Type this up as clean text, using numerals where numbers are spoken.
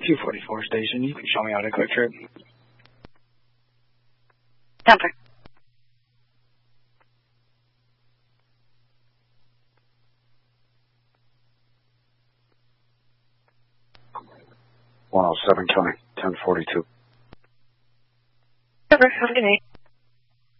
244 station. You can show me out a quick trip. Temper. County, 1042. Temper. Have a good night.